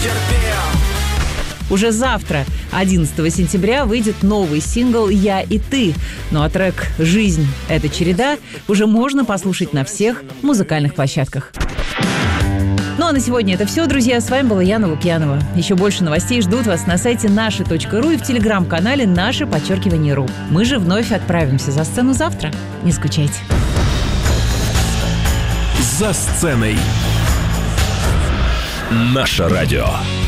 Уже завтра, 11 сентября, выйдет новый сингл «Я и ты». Ну а трек «Жизнь – это череда» уже можно послушать на всех музыкальных площадках. Ну а на сегодня это все, друзья. С вами была Яна Лукьянова. Еще больше новостей ждут вас на сайте наши.ру и в телеграм-канале _ру. Мы же вновь отправимся за сцену завтра. Не скучайте. За сценой. Наше радио.